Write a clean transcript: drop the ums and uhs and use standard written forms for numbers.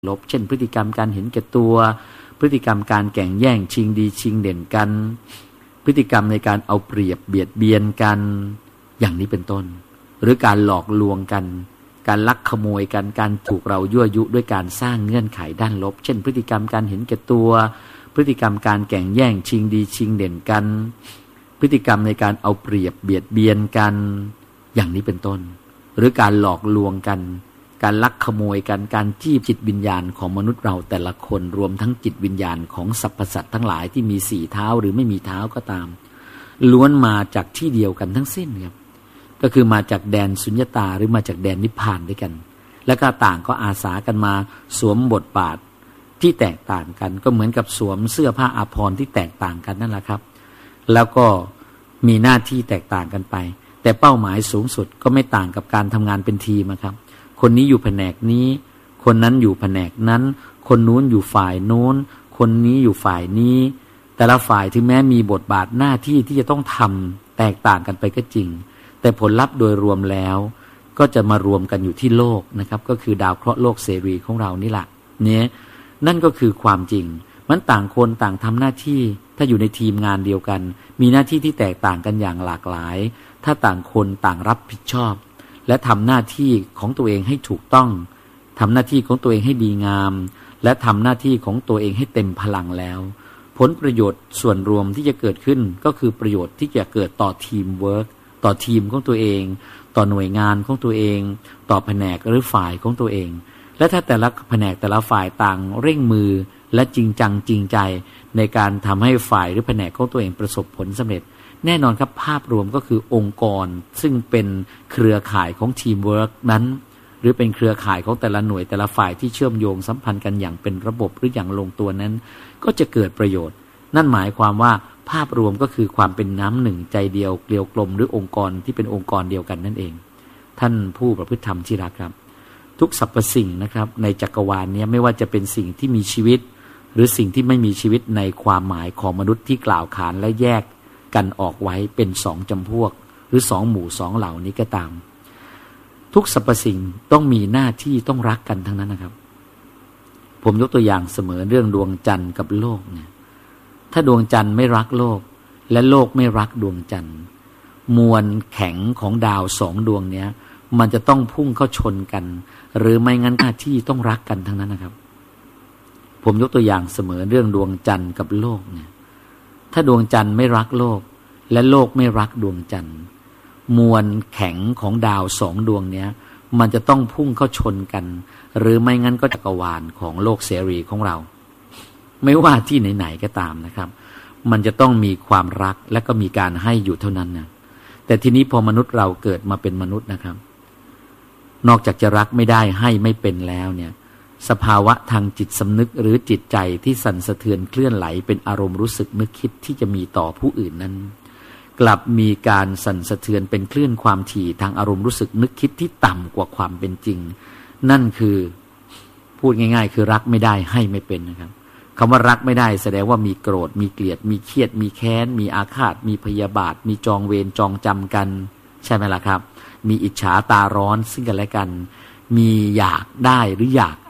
ลบเช่นพฤติกรรมการเห็นแก่ตัวพฤติกรรมการแข่งแย่งชิงดีชิงเด่นกันพฤติกรรมในการเอาเปรียบเบียดเบียนกันอย่างนี้เป็นต้นหรือการหลอกลวงกันการลักขโมยกันการถูกเรายั่วยุด้วยการสร้างเงื่อนไขด้านลบเช่นพฤติกรรมการเห็นแก่ตัวพฤติกรรมการแข่งแย่งชิงดีชิงเด่นกันพฤติกรรมในการเอาเปรียบเบียดเบียนกันอย่างนี้เป็นต้นหรือการหลอกลวงกันการลักขโมยกันการจี้จิตวิญญาณของมนุษย์เราแต่ละคนรวมทั้งจิตวิญญาณของสรรพสัตว์ทั้งหลายที่มีสี่เท้าหรือไม่มีเท้าก็ตามล้วนมาจากที่เดียวกันทั้งสิ้นครับก็คือมาจากแดนสุญญตาหรือมาจากแดนนิพพานด้วยกันแล้วก็ต่างก็อาสากันมาสวมบทบาทที่แตกต่างกันก็เหมือนกับสวมเสื้อผ้าอาภรณ์ที่แตกต่างกันนั่นแหละครับแล้วก็มีหน้าที่แตกต่างกันไปแต่เป้าหมายสูงสุดก็ไม่ต่างกับการทำงานเป็นทีมนะครับคนนี้อยู่แผนกนี้คนนั้นอยู่แผนกนั้นคนนู้นอยู่ฝ่ายโน้นคนนี้อยู่ฝ่ายนี้แต่ละฝ่ายถึงแม้มีบทบาทหน้าที่ที่จะต้องทำแตกต่างกันไปก็จริงแต่ผลลัพธ์โดยรวมแล้วก็จะมารวมกันอยู่ที่โลกนะครับก็คือดาวเคราะห์โลกเสรีของเรานี่แหละเนี่ยนั่นก็คือความจริงมันต่างคนต่างทำหน้าที่ถ้าอยู่ในทีมงานเดียวกันมีหน้าที่ที่แตกต่างกันอย่างหลากหลายถ้าต่างคนต่างรับผิดชอบและทำหน้าที่ของตัวเองให้ถูกต้องทำหน้าที่ของตัวเองให้ดีงามและทำหน้าที่ของตัวเองให้เต็มพลังแล้วผลประโยชน์ส่วนรวมที่จะเกิดขึ้นก็คือประโยชน์ที่จะเกิดต่อทีมเวิร์คต่อทีมของตัวเองต่อหน่วยงานของตัวเองต่อแผนกหรือฝ่ายของตัวเองและถ้าแต่ละแผนกแต่ละฝ่ายต่างเร่งมือและจริงจังจริงใจในการทำให้ฝ่ายหรือแผนกของตัวเองประสบผลสำเร็จแน่นอนครับภาพรวมก็คือองค์กรซึ่งเป็นเครือข่ายของทีมเวิร์คนั้นหรือเป็นเครือข่ายของแต่ละหน่วยแต่ละฝ่ายที่เชื่อมโยงสัมพันธ์กันอย่างเป็นระบบหรืออย่างลงตัวนั้นก็จะเกิดประโยชน์นั่นหมายความว่าภาพรวมก็คือความเป็นน้ำหนึ่งใจเดียวเกลียวกลมหรือองค์กรที่เป็นองค์กรเดียวกันนั่นเองท่านผู้ประพฤติธรรมที่รักครับทุกสรรพสิ่งนะครับในจักรวาลนี้ไม่ว่าจะเป็นสิ่งที่มีชีวิตหรือสิ่งที่ไม่มีชีวิตในความหมายของมนุษย์ที่กล่าวขานและแยกกันออกไว้เป็นสองจำพวกหรือสองหมู่สองเหล่านี้ก็ตามทุกสรรพสิ่งต้องมีหน้าที่ต้องรักกันทั้งนั้นนะครับผมยกตัวอย่างเสมอเรื่องดวงจันทร์กับโลกเนี่ยถ้าดวงจันทร์ไม่รักโลกและโลกไม่รักดวงจันทร์มวลแข็งของดาวสองดวงเนี้ยมันจะต้องพุ่งเข้าชนกันหรือไม่งั้นหน้าที่ต้องรักกันทั้งนั้นนะครับผมยกตัวอย่างเสมอเรื่องดวงจันทร์กับโลกเนี่ยถ้าดวงจันทร์ไม่รักโลกและโลกไม่รักดวงจันทร์มวลแข็งของดาวสองดวงเนี้ยมันจะต้องพุ่งเข้าชนกันหรือไม่งั้นก็จักรวาลของโลกเสรีของเราไม่ว่าที่ไหนๆก็ตามนะครับมันจะต้องมีความรักและก็มีการให้อยู่เท่านั้นนะแต่ทีนี้พอมนุษย์เราเกิดมาเป็นมนุษย์นะครับนอกจากจะรักไม่ได้ให้ไม่เป็นแล้วเนี่ยสภาวะทางจิตสำนึกหรือจิตใจที่สั่นสะเทือนเคลื่อนไหลเป็นอารมณ์รู้สึกนึกคิดที่จะมีต่อผู้อื่นนั้นกลับมีการสั่นสะเทือนเป็นคลื่นความถี่ทางอารมณ์รู้สึกนึกคิดที่ต่ำกว่าความเป็นจริงนั่นคือพูดง่ายๆคือรักไม่ได้ให้ไม่เป็นนะครับคำว่ารักไม่ได้แสดงว่ามีโกรธมีเกลียดมีเครียดมีแค้นมีอาฆาตมีพยาบาทมีจองเวรจองจำกันใช่ไหมล่ะครับมีอิจฉาตาร้อนซึ่งกันและกันมีอยากได้หรืออยาก